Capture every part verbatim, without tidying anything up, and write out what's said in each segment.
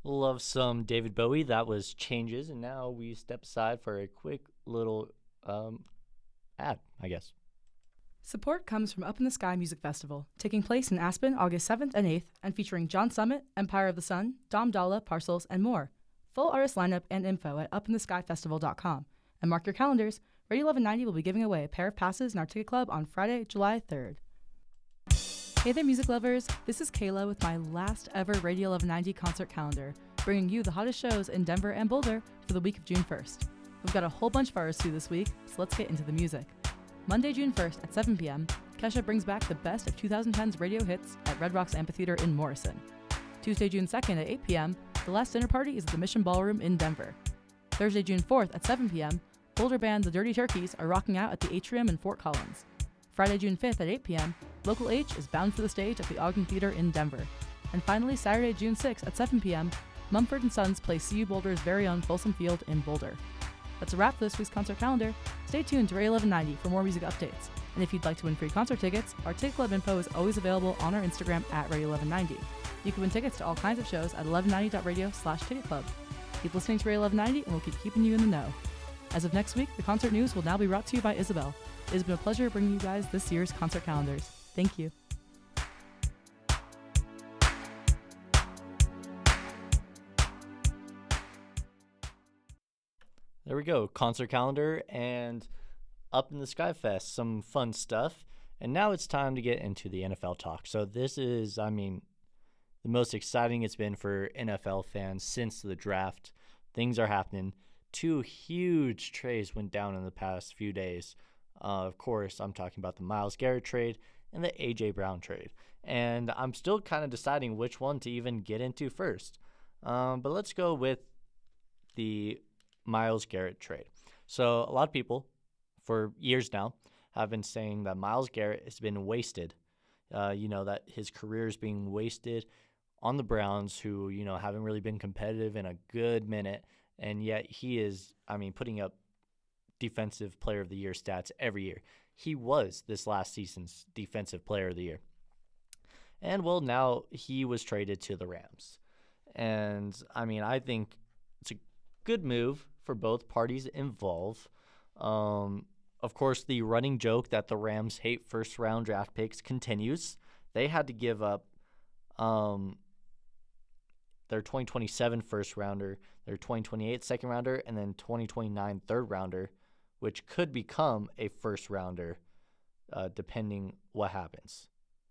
Love some David Bowie. That was Changes, and now we step aside for a quick little um, ad, I guess. Support comes from Up in the Sky Music Festival, taking place in Aspen August seventh and eighth, and featuring John Summit, Empire of the Sun, Dom Dalla, Parcels, and more. Full artist lineup and info at up in the sky festival dot com. And mark your calendars, Radio eleven ninety will be giving away a pair of passes in our ticket club on Friday, July third. Hey there, music lovers. This is Kayla with my last ever Radio eleven ninety concert calendar, bringing you the hottest shows in Denver and Boulder for the week of June first. We've got a whole bunch for us to this week, so let's get into the music. Monday, June first at seven p.m., Kesha brings back the best of twenty tens radio hits at Red Rocks Amphitheater in Morrison. Tuesday, June second at eight p.m., the last dinner party is at the Mission Ballroom in Denver. Thursday, June fourth at seven p.m., Boulder band The Dirty Turkeys are rocking out at the Atrium in Fort Collins. Friday, June fifth at eight p.m., Local H is bound for the stage at the Ogden Theater in Denver. And finally, Saturday, June sixth at seven p.m., Mumford and Sons play C U Boulder's very own Folsom Field in Boulder. That's a wrap for this week's concert calendar. Stay tuned to Radio eleven ninety for more music updates. And if you'd like to win free concert tickets, our Ticket Club info is always available on our Instagram at Radio eleven ninety. You can win tickets to all kinds of shows at eleven ninety dot radio slash ticket club. Keep listening to Radio eleven ninety and we'll keep keeping you in the know. As of next week, the concert news will now be brought to you by Isabel. It has been a pleasure bringing you guys this year's concert calendars. Thank you. There we go, concert calendar and Up in the Sky Fest, some fun stuff. And now it's time to get into the N F L talk. So this is, I mean, the most exciting it's been for N F L fans since the draft. Things are happening. Two huge trades went down in the past few days. Uh, of course, I'm talking about the Myles Garrett trade and the A J Brown trade. And I'm still kind of deciding which one to even get into first. Um, but let's go with the Myles Garrett trade. So a lot of people for years now have been saying that Myles Garrett has been wasted. Uh, you know, that his career is being wasted on the Browns, who, you know, haven't really been competitive in a good minute. And yet he is, I mean, putting up Defensive Player of the Year stats every year. He was this last season's Defensive Player of the Year. And, well, now he was traded to the Rams. And, I mean, I think it's a good move for both parties involved. Um, of course, the running joke that the Rams hate first-round draft picks continues. They had to give up um, their twenty twenty-seven first-rounder, their twenty twenty-eight second-rounder, and then twenty twenty-nine third-rounder, which could become a first-rounder uh, depending what happens.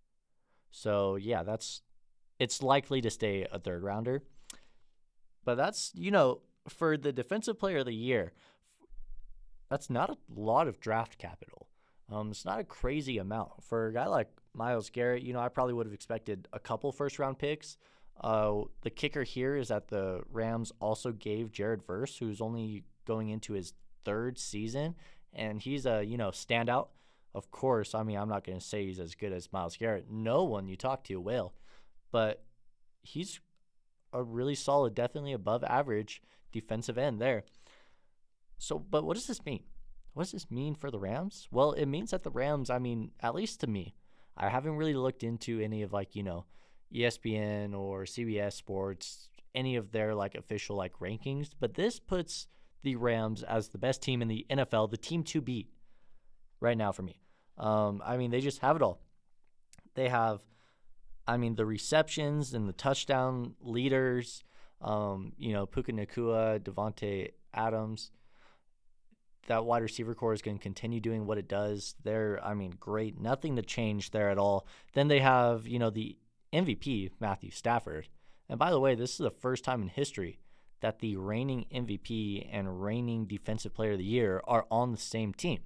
So, yeah, that's it's likely to stay a third-rounder. But that's, you know, for the Defensive Player of the Year, that's not a lot of draft capital. Um, it's not a crazy amount. For a guy like Myles Garrett, you know, I probably would have expected a couple first-round picks. Uh, the kicker here is that the Rams also gave Jared Verse, who's only going into his third season, and he's a, you know, standout. Of course, I mean, I'm not going to say he's as good as Myles Garrett. No one you talk to will. But he's a really solid, definitely above average defensive end there. So, but what does this mean? What does this mean for the Rams? Well, it means that the Rams, I mean, at least to me, I haven't really looked into any of, like, you know, E S P N or C B S Sports, any of their, like, official, like, rankings. But this puts the Rams as the best team in the N F L, the team to beat right now for me. Um, I mean, they just have it all. They have, I mean, the receptions and the touchdown leaders, um, you know, Puka Nacua, Devontae Adams. That wide receiver core is going to continue doing what it does. They're, I mean, great. Nothing to change there at all. Then they have, you know, the M V P, Matthew Stafford. And by the way, this is the first time in history that the reigning M V P and reigning Defensive Player of the Year are on the same team.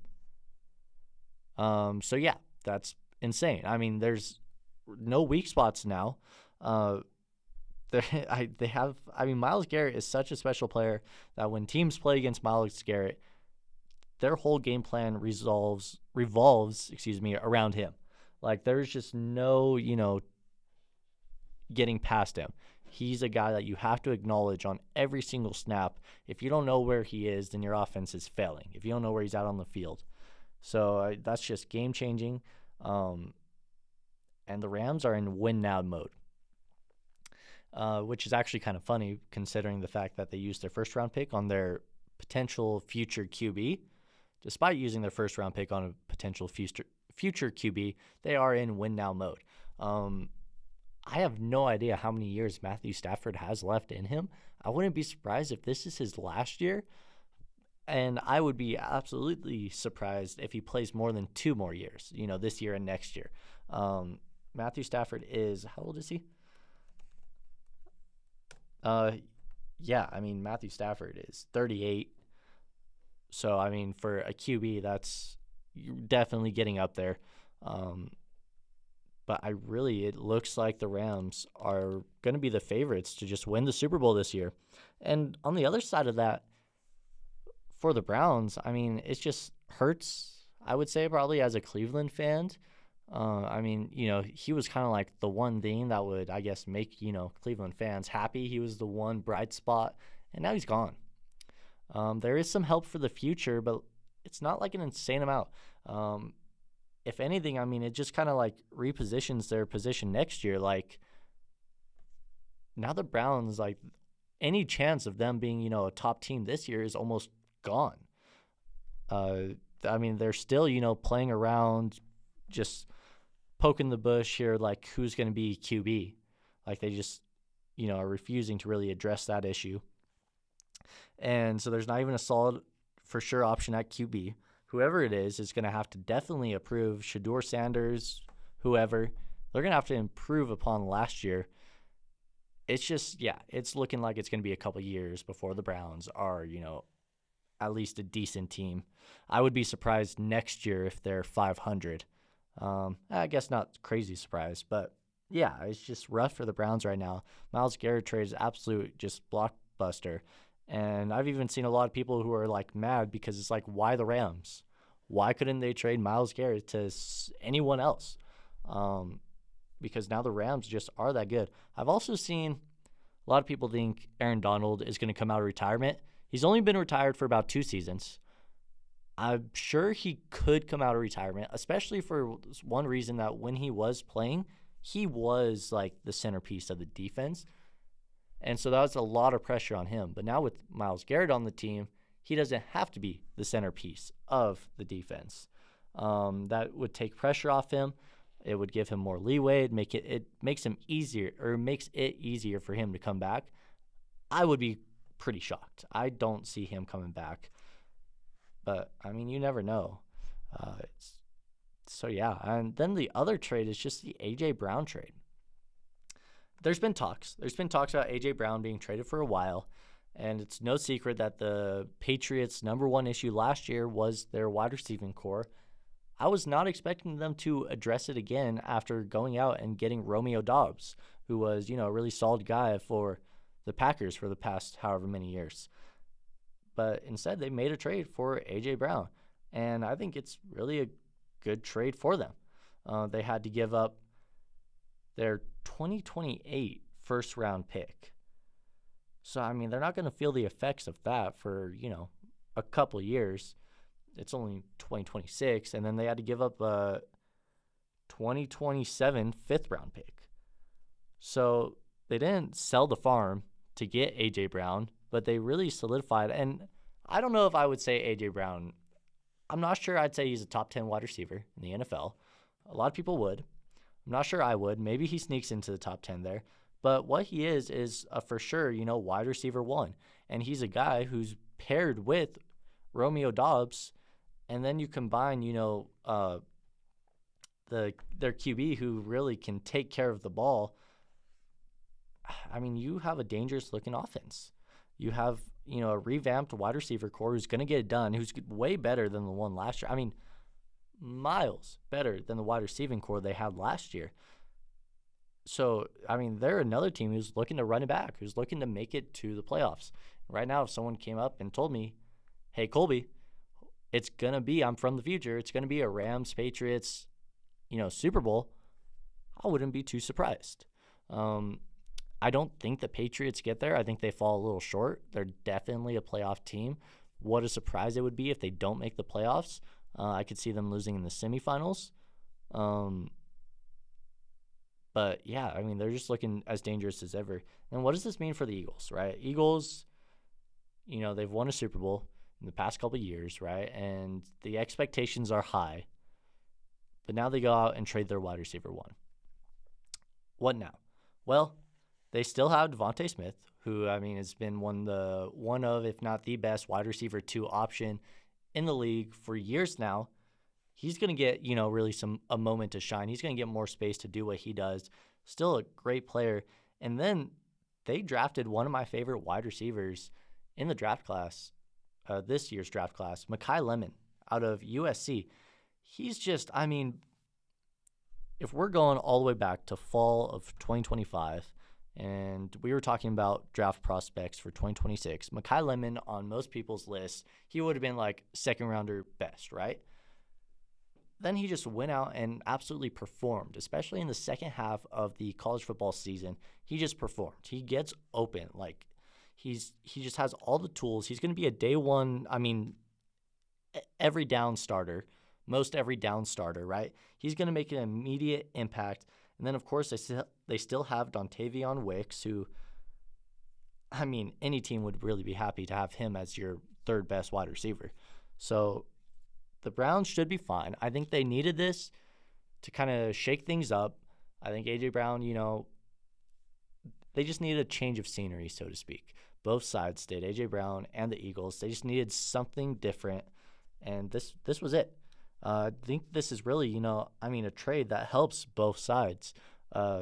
Um, so, yeah, that's insane. I mean, there's no weak spots now. Uh, I, they have, I mean, Myles Garrett is such a special player that when teams play against Myles Garrett, their whole game plan resolves, revolves, excuse me, around him. Like, there's just no, you know, getting past him. He's a guy that you have to acknowledge on every single snap. If you don't know where he is, then your offense is failing. If you don't know where he's out on the field. So uh, that's just game-changing. Um, and the Rams are in win-now mode. uh, which is actually kind of funny considering the fact that they used their first round pick on their potential future Q B. Despite using their first round pick on a potential future future Q B, they are in win now mode. Um, I have no idea how many years Matthew Stafford has left in him. I wouldn't be surprised if this is his last year, and I would be absolutely surprised if he plays more than two more years, you know, this year and next year. Um, Matthew Stafford is, how old is he? Uh, yeah, I mean, Matthew Stafford is thirty-eight. So, I mean, for a Q B, that's you're definitely getting up there. Um, but I really, it looks like the Rams are going to be the favorites to just win the Super Bowl this year. And on the other side of that, for the Browns, I mean, it just hurts, I would say, probably as a Cleveland fan. Uh, I mean, you know, he was kind of like the one thing that would, I guess, make, you know, Cleveland fans happy. He was the one bright spot, and now he's gone. Um, there is some help for the future, but it's not like an insane amount. Um, if anything, I mean, it just kind of like repositions their position next year. Like, now the Browns, like, any chance of them being, you know, a top team this year is almost gone. Uh, I mean, they're still, you know, playing around, just poking the bush here, like who's going to be Q B. Like they just, you know, are refusing to really address that issue. And so there's not even a solid for sure option at Q B. Whoever it is is going to have to definitely approve. Shedeur Sanders, whoever, they're going to have to improve upon last year. It's just, yeah, it's looking like it's going to be a couple years before the Browns are, you know, at least a decent team. I would be surprised next year if they're five hundred. Um, I guess not crazy surprised, but yeah, it's just rough for the Browns right now. Myles Garrett trade is absolute just blockbuster. And I've even seen a lot of people who are like mad because it's like, why the Rams? Why couldn't they trade Myles Garrett to anyone else? Um, because now the Rams just are that good. I've also seen a lot of people think Aaron Donald is going to come out of retirement. He's only been retired for about two seasons. I'm sure he could come out of retirement, especially for one reason, that when he was playing, he was like the centerpiece of the defense. And so that was a lot of pressure on him. But now with Myles Garrett on the team, he doesn't have to be the centerpiece of the defense. Um, that would take pressure off him. It would give him more leeway. It'd make it, it makes him easier, or makes it easier for him to come back. I would be pretty shocked. I don't see him coming back. But, I mean, you never know. Uh, it's, so, yeah. And then the other trade is just the A J. Brown trade. There's been talks. There's been talks about A J. Brown being traded for a while, and it's no secret that the Patriots' number one issue last year was their wide receiving core. I was not expecting them to address it again after going out and getting Romeo Doubs, who was, you know, a really solid guy for the Packers for the past however many years. But instead, they made a trade for A J. Brown, and I think it's really a good trade for them. Uh, they had to give up their twenty twenty-eight first-round pick. So, I mean, they're not going to feel the effects of that for, you know, a couple years. It's only twenty twenty-six, and then they had to give up a twenty twenty-seven fifth-round pick. So they didn't sell the farm to get A J. Brown, but they really solidified. And I don't know if I would say A J. Brown. I'm not sure I'd say he's a top ten wide receiver in the N F L. A lot of people would. I'm not sure I would. Maybe he sneaks into the top ten there. But what he is is a for sure, you know, wide receiver one. And he's a guy who's paired with Romeo Doubs. And then you combine, you know, uh, the their Q B who really can take care of the ball. I mean, you have a dangerous-looking offense. You have, you know, a revamped wide receiver core who's going to get it done, who's way better than the one last year. I mean, miles better than the wide receiving core they had last year. So, I mean, they're another team who's looking to run it back, who's looking to make it to the playoffs. Right now, if someone came up and told me, hey, Colby, it's going to be, I'm from the future, it's going to be a Rams, Patriots, you know, Super Bowl, I wouldn't be too surprised. Um, I don't think the Patriots get there. I think they fall a little short. They're definitely a playoff team. What a surprise it would be if they don't make the playoffs. Uh, I could see them losing in the semifinals. Um, But yeah, I mean, they're just looking as dangerous as ever. And what does this mean for the Eagles, right? Eagles, you know, they've won a Super Bowl in the past couple of years, right? And the expectations are high. But now they go out and trade their wide receiver one. What now? Well, they still have Devontae Smith, who, I mean, has been one, the, one of, if not the best wide receiver two option in the league for years now. He's going to get, you know, really some a moment to shine. He's going to get more space to do what he does. Still a great player. And then they drafted one of my favorite wide receivers in the draft class, uh, this year's draft class, Mekhi Lemon out of U S C. He's just, I mean, if we're going all the way back to fall of twenty twenty-five, and we were talking about draft prospects for twenty twenty-six, Mekhi Lemon on most people's lists, he would have been like second rounder best, right? Then he just went out and absolutely performed, especially in the second half of the college football season. He just performed. He gets open. Like, he's he just has all the tools. He's going to be a day one, I mean, every down starter, most every down starter, right? He's going to make an immediate impact. And then, of course, they still, they still have Dontavion Wicks, who, I mean, any team would really be happy to have him as your third best wide receiver. So the Browns should be fine. I think they needed this to kind of shake things up. I think A J. Brown, you know, they just needed a change of scenery, so to speak. Both sides did, A J. Brown and the Eagles. They just needed something different, and this this was it. Uh, I think this is really, you know, I mean, a trade that helps both sides. Uh,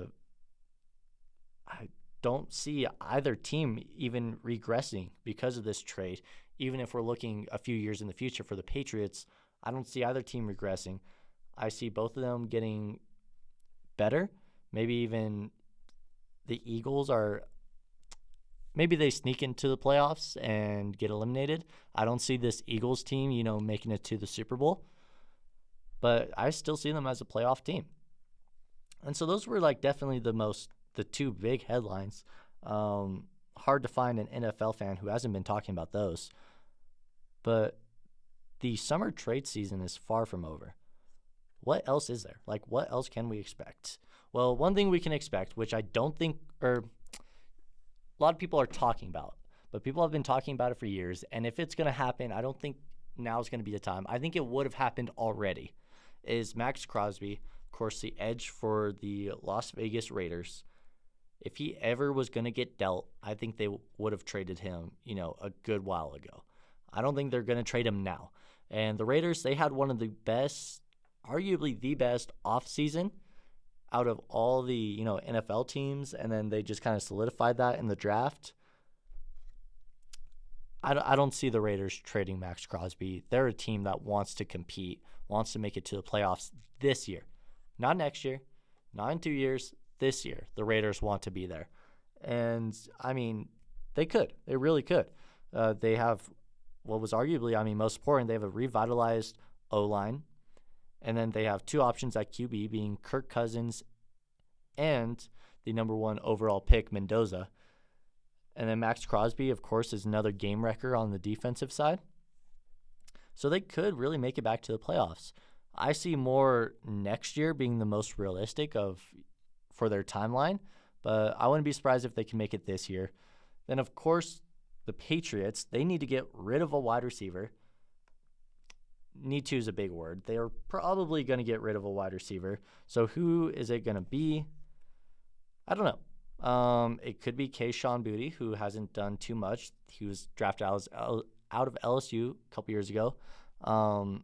I don't see either team even regressing because of this trade. Even if we're looking a few years in the future for the Patriots, I don't see either team regressing. I see both of them getting better. Maybe even the Eagles are, maybe they sneak into the playoffs and get eliminated. I don't see this Eagles team, you know, making it to the Super Bowl. But I still see them as a playoff team. And so those were like definitely the most, the two big headlines. Um, hard to find an N F L fan who hasn't been talking about those. But the summer trade season is far from over. What else is there? Like, what else can we expect? Well, one thing we can expect, which I don't think, or a lot of people are talking about, but people have been talking about it for years. And if it's going to happen, I don't think now is going to be the time. I think it would have happened already. Is Max Crosby, of course, the edge for the Las Vegas Raiders. If he ever was going to get dealt, I think they w- would have traded him, you know, a good while ago. I don't think they're going to trade him now. And the Raiders, they had one of the best, arguably the best offseason out of all the, you know, N F L teams, and then they just kind of solidified that in the draft. I don't, I don't see the Raiders trading Max Crosby. They're a team that wants to compete, wants to make it to the playoffs this year. Not next year, not in two years, this year. The Raiders want to be there. And, I mean, they could. They really could. Uh, they have what was arguably, I mean, most important, they have a revitalized O-line. And then they have two options at Q B, being Kirk Cousins and the number one overall pick, Mendoza. And then Max Crosby, of course, is another game wrecker on the defensive side. So they could really make it back to the playoffs. I see more next year being the most realistic of for their timeline, but I wouldn't be surprised if they can make it this year. Then, of course, the Patriots, they need to get rid of a wide receiver. Need to is a big word. They are probably going to get rid of a wide receiver. So who is it going to be? I don't know. Um, it could be Kayshon Boutte, who hasn't done too much. He was drafted out, out of L S U a couple years ago. Um,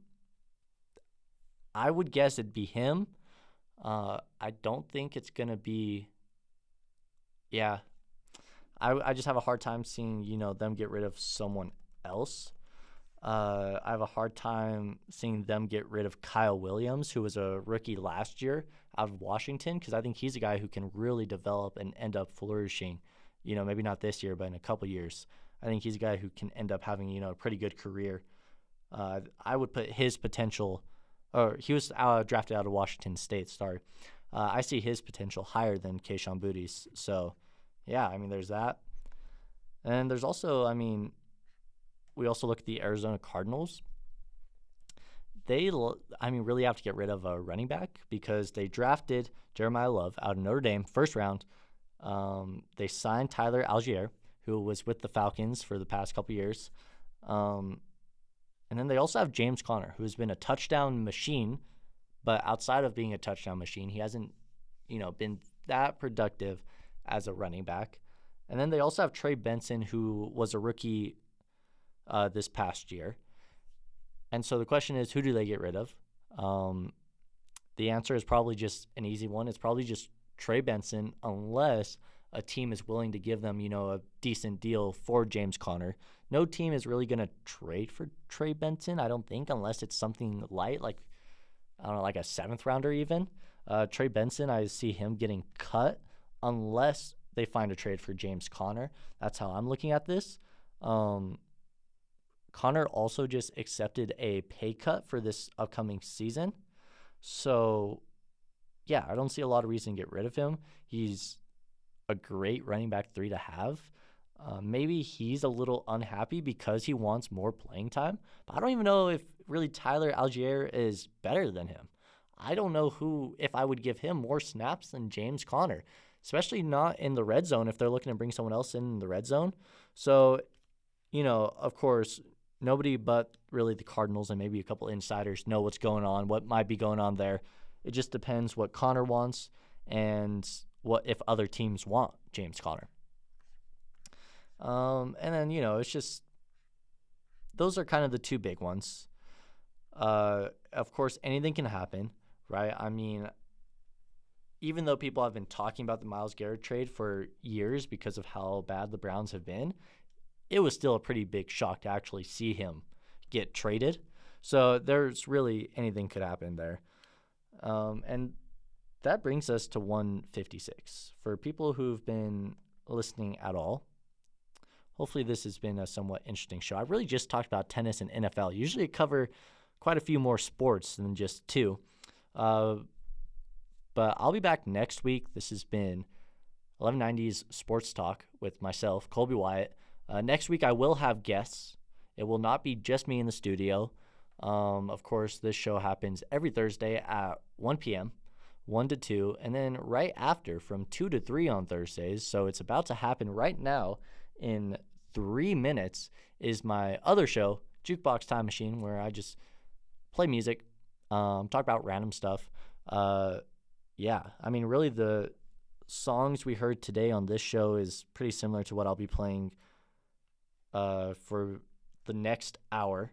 I would guess it'd be him. Uh, I don't think it's going to be, yeah. I, I just have a hard time seeing, you know, them get rid of someone else. Uh, I have a hard time seeing them get rid of Kyle Williams, who was a rookie last year out of Washington, because I think he's a guy who can really develop and end up flourishing, you know, maybe not this year, but in a couple years. I think he's a guy who can end up having, you know, a pretty good career. Uh, I would put his potential, or he was uh, drafted out of Washington State, sorry. Uh, I see his potential higher than Kayshon Boutte's. So, yeah, I mean, there's that. And there's also, I mean, we also look at the Arizona Cardinals. they, l- I mean, really have to get rid of a running back because they drafted Jeremiah Love out of Notre Dame, first round. Um, they signed Tyler Algier, who was with the Falcons for the past couple years. Um, and then they also have James Conner, who's been a touchdown machine, but outside of being a touchdown machine, he hasn't, you know, been that productive as a running back. And then they also have Trey Benson, who was a rookie uh, this past year. And so the question is, who do they get rid of? Um, the answer is probably just an easy one. It's probably just Trey Benson, unless a team is willing to give them, you know, a decent deal for James Conner. No team is really going to trade for Trey Benson, I don't think, unless it's something light, like, I don't know, like a seventh rounder even. Uh, Trey Benson, I see him getting cut unless they find a trade for James Conner. That's how I'm looking at this. Um, Conner also just accepted a pay cut for this upcoming season. So, yeah, I don't see a lot of reason to get rid of him. He's a great running back three to have. Uh, maybe he's a little unhappy because he wants more playing time. But I don't even know if really Tyler Algier is better than him. I don't know who, if I would give him more snaps than James Conner, especially not in the red zone if they're looking to bring someone else in the red zone. So, you know, of course, nobody but really the Cardinals and maybe a couple insiders know what's going on, what might be going on there. It just depends what Conner wants and what if other teams want James Conner. Um, and then, you know, it's just those are kind of the two big ones. Uh, of course, anything can happen, right? I mean, even though people have been talking about the Myles Garrett trade for years because of how bad the Browns have been, it was still a pretty big shock to actually see him get traded. So there's really anything could happen there. Um, and that brings us to one fifty-six. For people who've been listening at all, hopefully this has been a somewhat interesting show. I've really just talked about tennis and N F L. Usually I cover quite a few more sports than just two. Uh, but I'll be back next week. This has been eleven ninety's Sports Talk with myself, Colby Wyatt. Uh, next week I will have guests. It will not be just me in the studio. Um, of course, this show happens every Thursday at one p.m., one to two, and then right after from two to three on Thursdays. So it's about to happen right now in three minutes is my other show, Jukebox Time Machine, where I just play music, um, talk about random stuff. Uh, yeah, I mean, really the songs we heard today on this show is pretty similar to what I'll be playing uh, for the next hour.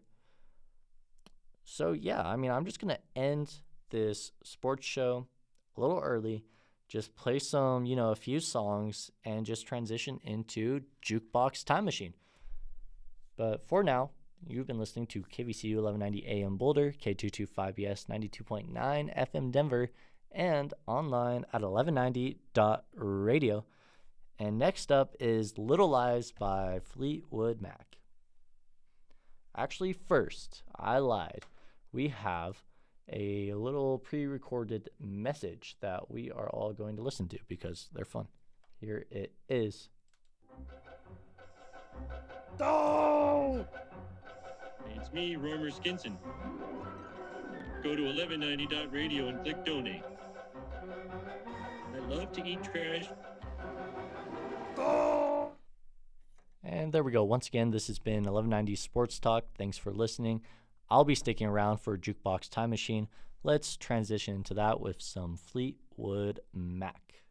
So, yeah, I mean, I'm just going to end this sports show a little early, just play some, you know, a few songs, and just transition into Jukebox Time Machine. But for now, you've been listening to K V C U eleven ninety A M Boulder, K two twenty-five B S ninety-two point nine F M Denver, and online at eleven ninety dot radio. And next up is Little Lies by Fleetwood Mac. Actually, first, I lied. We have a little pre-recorded message that we are all going to listen to because they're fun. Here it is. Oh! It's me, Romer Skinson. Go to eleven ninety dot radio and click donate. I love to eat trash. Oh! And there we go. Once again, this has been eleven ninety Sports Talk. Thanks for listening. I'll be sticking around for Jukebox Time Machine. Let's transition to that with some Fleetwood Mac.